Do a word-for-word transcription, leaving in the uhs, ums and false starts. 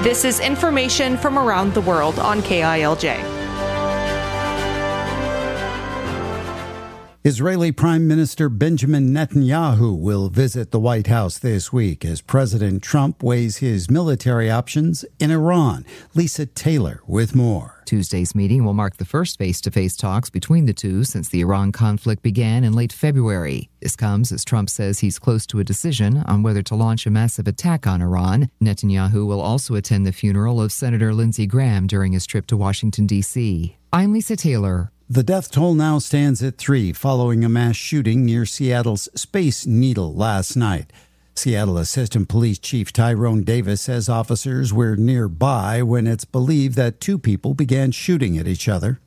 This is information from around the world on K I L J. Israeli Prime Minister Benjamin Netanyahu will visit the White House this week as President Trump weighs his military options in Iran. Lisa Taylor with more. Tuesday's meeting will mark the first face-to-face talks between the two since the Iran conflict began in late February. This comes as Trump says he's close to a decision on whether to launch a massive attack on Iran. Netanyahu will also attend the funeral of Senator Lindsey Graham during his trip to Washington, D C. I'm Lisa Taylor. The death toll now stands at three following a mass shooting near Seattle's Space Needle last night. Seattle Assistant Police Chief Tyrone Davis says officers were nearby when it's believed that two people began shooting at each other.